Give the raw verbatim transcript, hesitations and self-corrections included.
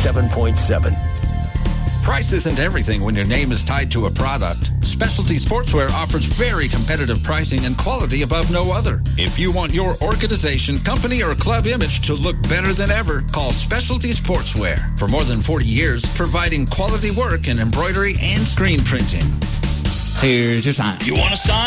ninety-seven point seven. Price isn't everything when your name is tied to a product. Specialty Sportswear offers very competitive pricing and quality above no other. If you want your organization, company, or club image to look better than ever, call Specialty Sportswear. For more than forty years, providing quality work in embroidery and screen printing. Here's your sign. You want a sign?